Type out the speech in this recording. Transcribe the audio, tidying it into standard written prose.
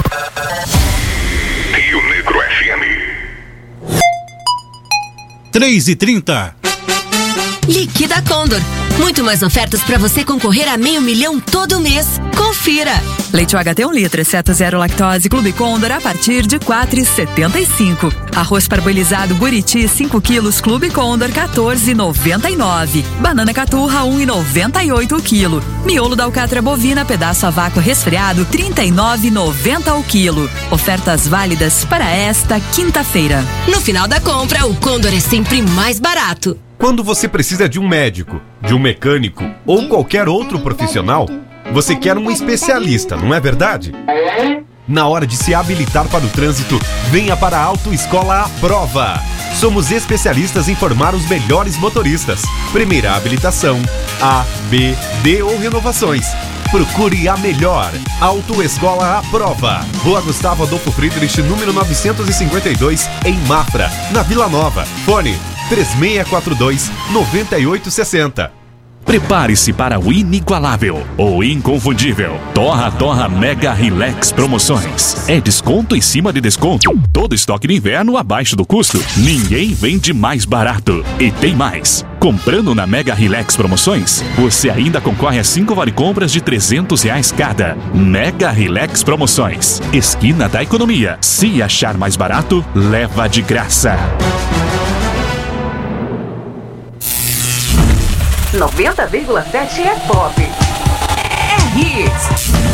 Rio Negro FM. 3h30. Liquida Condor. Muito mais ofertas para você concorrer a R$500 mil todo mês. Confira. Leite UHT 1 litro, exceto zero lactose, Clube Condor a partir de R$ 4,75. Arroz parboilizado Buriti 5 quilos, Clube Condor R$ 14,99. Banana caturra 1,98 o quilo. Miolo da alcatra bovina, pedaço a vácuo resfriado R$ 39,90 o quilo. Ofertas válidas para esta quinta-feira. No final da compra, o Condor é sempre mais barato. Quando você precisa de um médico, de um mecânico ou qualquer outro profissional, você quer um especialista, não é verdade? Na hora de se habilitar para o trânsito, venha para a Autoescola à Prova. Somos especialistas em formar os melhores motoristas. Primeira habilitação, A, B, D ou renovações. Procure a melhor. Autoescola à Prova. Rua Gustavo Adolfo Friedrich, número 952, em Mafra, na Vila Nova. Fone 3642-9860. Prepare-se para o inigualável, o inconfundível. Torra Mega Relax Promoções. É desconto em cima de desconto. Todo estoque de inverno abaixo do custo. Ninguém vende mais barato. E tem mais. Comprando na Mega Relax Promoções, você ainda concorre a 5 vale-compras de R$300 cada. Mega Relax Promoções. Esquina da economia. Se achar mais barato, leva de graça. 90,7 é pop. É hits.